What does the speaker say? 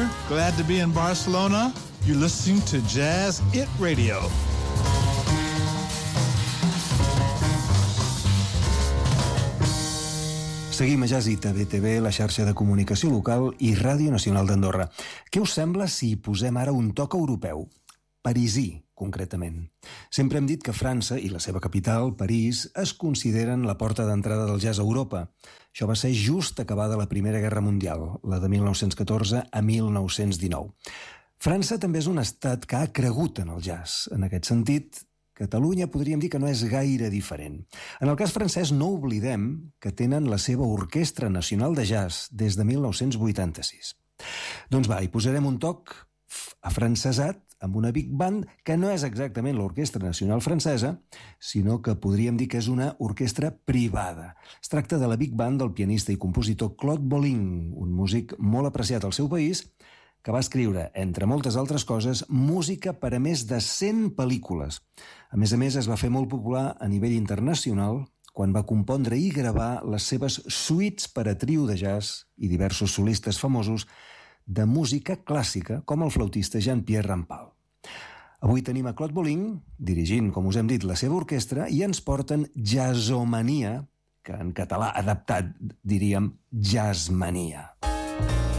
Glad to be in Barcelona. You're listening to Jazz It Radio. Seguim a Jazz It a BTV, la xarxa de comunicació local i Ràdio Nacional d'Andorra. Què us sembla si posem ara un toc europeu? Parisí, concretament. Sempre hem dit que França i la seva capital, París, es consideren la porta d'entrada del jazz a Europa. Això va ser just acabada la Primera Guerra Mundial, la de 1914 a 1919. França també és un estat que ha cregut en el jazz. En aquest sentit, Catalunya podríem dir que no és gaire diferent. En el cas francès no oblidem que tenen la seva Orquestra Nacional de Jazz des de 1986. Doncs va, hi posarem un toc afrancesat amb una big band que no és exactament l'Orquestra Nacional Francesa, sinó que podríem dir que és una orquestra privada. Es tracta de la big band del pianista i compositor Claude Bolling, un músic molt apreciat al seu país, que va escriure, entre moltes altres coses, música per a més de 100 pel·lícules. A més, es va fer molt popular a nivell internacional quan va compondre i gravar les seves suites per a trio de jazz i diversos solistes famosos de música clàssica, com el flautista Jean-Pierre Rampal. Avui tenim a Claude Bolling, dirigint, com us hem dit, la seva orquestra, i ens porten Jazzomania, que en català adaptat diríem Jazzmania.